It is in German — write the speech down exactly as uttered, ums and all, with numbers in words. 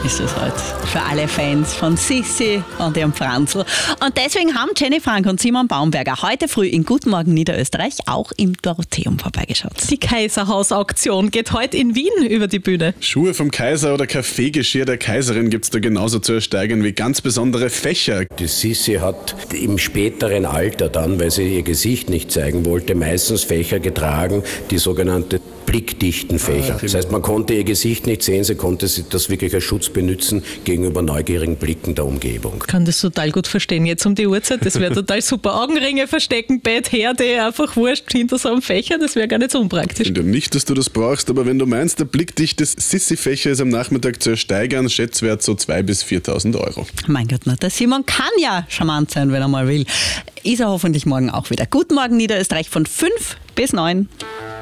ist es heute für alle Fans von Sissi und ihrem Franzl. Und deswegen haben Jenny Frank und Simon Baumberger heute früh in Guten Morgen Niederösterreich auch im Dorotheum vorbeigeschaut. Die Kaiserhaus-Auktion geht heute in Wien über die Bühne. Schuhe vom Kaiser oder Kaffeegeschirr der Kaiserin gibt es da genauso zu ersteigern wie ganz besondere Fächer. Die Sissi hat im späteren Alter dann, weil sie ihr Gesicht nicht zeigen wollte, meistens Fächer getragen, die sogenannte blickdichten Fächer. Das heißt, man konnte ihr Gesicht nicht sehen, sie konnte das wirklich als Schutz benutzen gegenüber neugierigen Blicken der Umgebung. Ich kann das total gut verstehen. Jetzt um die Uhrzeit, das wäre total super. Augenringe verstecken, Bett, Herde, einfach wurscht hinter so einem Fächer, das wäre gar nicht so unpraktisch. Ich finde nicht, dass du das brauchst, aber wenn du meinst, der blickdichte Sissi-Fächer ist am Nachmittag zu ersteigern, Schätzwert so zweitausend bis viertausend Euro. Mein Gott, na, der Simon kann ja charmant sein, wenn er mal will. Ist er hoffentlich morgen auch wieder. Guten Morgen Niederösterreich von fünf bis neun.